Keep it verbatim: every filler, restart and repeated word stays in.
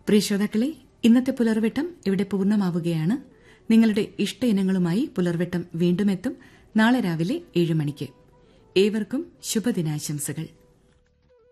പ്രിയ ശ്രോതാക്കളെ, ഇന്നത്തെ പുലർവെട്ടം ഇവിടെ പൂർണ്ണമാവുകയാണ്. നിങ്ങളുടെ ഇഷ്ട ഇനങ്ങളുമായി പുലർവെട്ടം വീണ്ടും എത്തും നാളെ രാവിലെ ഏഴ് മണിക്ക്. ഏവർക്കും ശുഭദിനാശംസകൾ.